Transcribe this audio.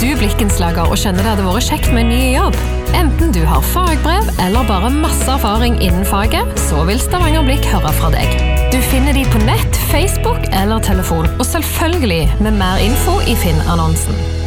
du blikkenslager og skjønner det hadde vært kjekt med en ny jobb? Enten du har fagbrev eller bare masse erfaring innen faget, så vil Stavanger Blikk høre fra deg. Du finner de på nett, Facebook eller telefon, og selvfølgelig med mer info i Finn-annonsen.